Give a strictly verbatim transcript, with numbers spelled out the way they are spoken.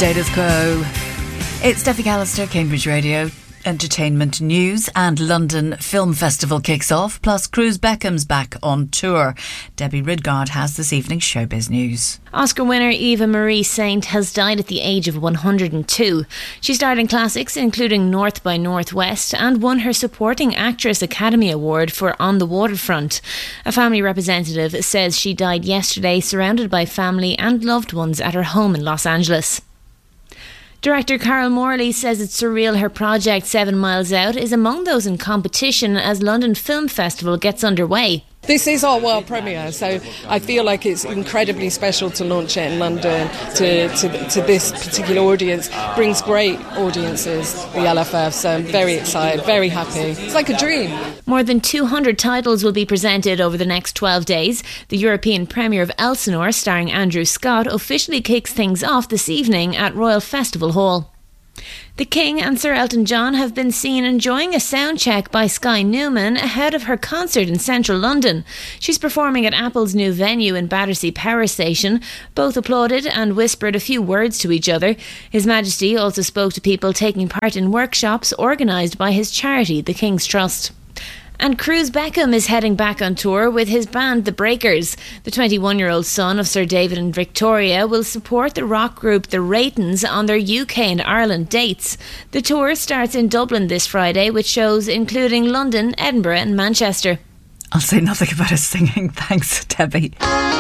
Status quo. It's Steffi Callister, Cambridge Radio. Entertainment news, and London Film Festival kicks off, plus Cruz Beckham's back on tour. Debbie Ridgard has this evening's showbiz news. Oscar winner Eva Marie Saint has died at the age of one hundred two. She starred in classics including North by Northwest and won her Supporting Actress Academy Award for On the Waterfront. A family representative says she died yesterday surrounded by family and loved ones at her home in Los Angeles. Director Carol Morley says it's surreal her project Seven Miles Out is among those in competition as London Film Festival gets underway. This is our world premiere, so I feel like it's incredibly special to launch it in London to, to, to this particular audience. Brings great audiences, the L F F, so I'm very excited, very happy. It's like a dream. More than two hundred titles will be presented over the next twelve days. The European premiere of Elsinore, starring Andrew Scott, officially kicks things off this evening at Royal Festival Hall. The King and Sir Elton John have been seen enjoying a sound check by Sky Newman ahead of her concert in central London. She's performing at Apple's new venue in Battersea Power Station. Both applauded and whispered a few words to each other. His Majesty also spoke to people taking part in workshops organised by his charity, the King's Trust. And Cruz Beckham is heading back on tour with his band The Breakers. The twenty-one-year-old son of Sir David and Victoria will support the rock group The Raytons on their U K and Ireland dates. The tour starts in Dublin this Friday with shows including London, Edinburgh and Manchester. I'll say nothing about his singing. Thanks, Debbie.